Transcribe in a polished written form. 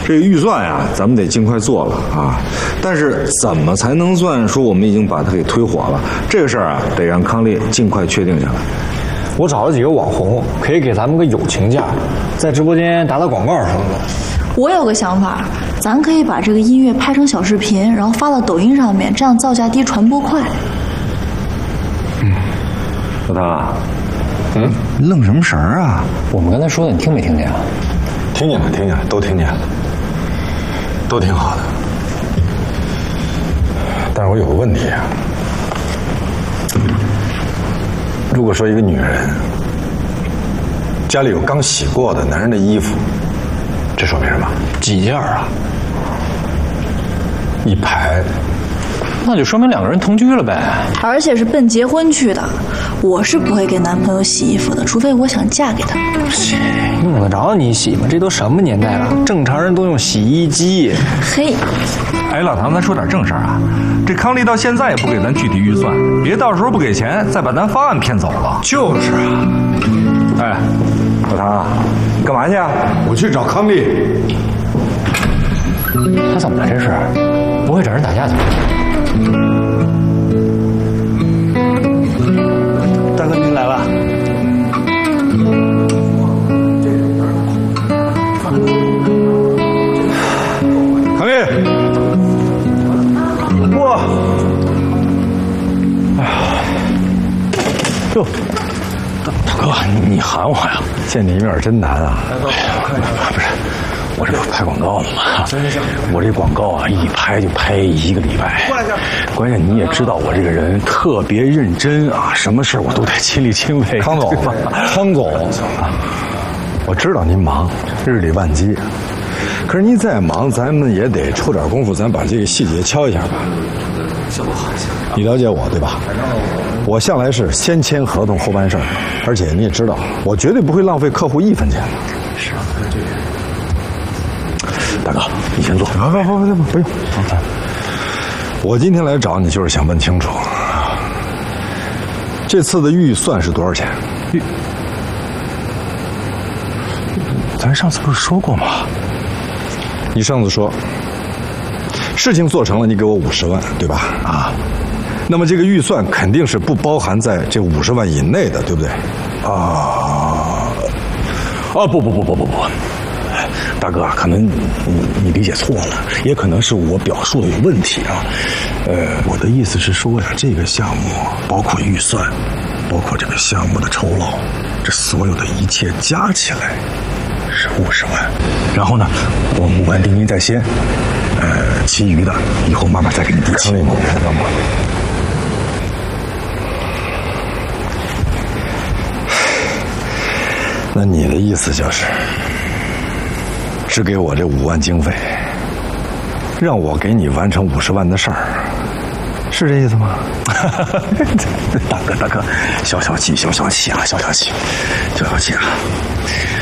这个预算呀，咱们得尽快做了啊。但是怎么才能算说我们已经把它给推火了？这个事儿啊，得让康烈尽快确定下来。 我找了几个网红，可以给咱们个友情价，在直播间打广告什么的。 我有个想法，咱可以把这个音乐拍成小视频，然后发到抖音上面，这样造价低，传播快。 老大，愣什么神儿啊？ 我们刚才说的你听没听见啊？ 听见了，听见了，都听见了，都挺好的。但是我有个问题啊，如果说一个女人家里有刚洗过的男人的衣服，这说明什么？ 几件啊？ 一排。 那就说明两个人同居了呗。 而且是奔结婚去的，我是不会给男朋友洗衣服的，除非我想嫁给他。 用得着你洗吗？这都什么年代了？正常人都用洗衣机。 嘿， 哎，老唐，咱说点正事儿啊。这康丽到现在也不给咱具体预算，别到时候不给钱，再把咱方案骗走了。 就是啊。 哎，老唐，你干嘛去啊？ 我去找康丽。 他怎么了？这是？不会找人打架去？ 大哥您来了。 康丽， 哇， 哎呀，哟，大哥，你喊我呀？见你一面真难啊！不是。我这不拍广告了吗？我这广告啊，一拍就拍1个礼拜。关键你也知道，我这个人特别认真啊，什么事我都得亲力亲为。康总，我知道您忙，日理万机，可是您再忙，咱们也得抽点功夫，咱把这个细节敲一下吧。你了解我对吧？我向来是先签合同后办事儿，而且你也知道，我绝对不会浪费客户1分钱。是啊，大哥，你先坐。不用。我今天来找你，就是想问清楚，这次的预算是多少钱？咱上次不是说过吗？你上次说，事情做成了，你给我50万，对吧？啊，那么这个预算肯定是不包含在这50万以内的，对不对？不。大哥，可能你理解错了，也可能是我表述的有问题啊。我的意思是说呀，这个项目包括预算，包括这个项目的酬劳，这所有的一切加起来是50万。然后呢，我5万定金在先，其余的以后妈妈再给你抵齐。康丽，你知道吗？那你的意思就是只给我这5万经费，让我给你完成50万的事儿，是这意思吗？大哥，消消气啊！